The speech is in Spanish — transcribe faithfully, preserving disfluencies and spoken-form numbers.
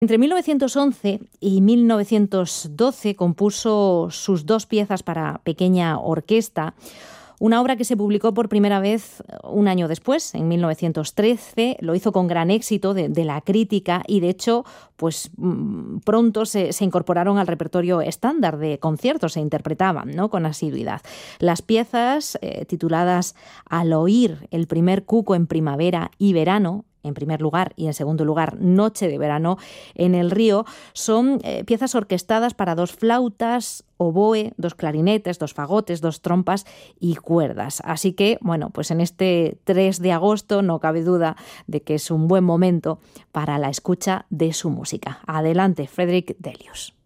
Entre mil novecientos once y mil novecientos doce compuso sus dos piezas para pequeña orquesta, una obra que se publicó por primera vez un año después, en mil novecientos trece. Lo hizo con gran éxito de, de la crítica y, de hecho, pues pronto se, se incorporaron al repertorio estándar de conciertos, se interpretaban, ¿no?, con asiduidad. Las piezas, eh, tituladas Al oír el primer cuco en primavera y verano, en primer lugar, y en segundo lugar, Noche de verano en el río, son eh, piezas orquestadas para dos flautas, oboe, dos clarinetes, dos fagotes, dos trompas y cuerdas. Así que, bueno, pues en este tres de agosto no cabe duda de que es un buen momento para la escucha de su música. Adelante, Frederick Delius.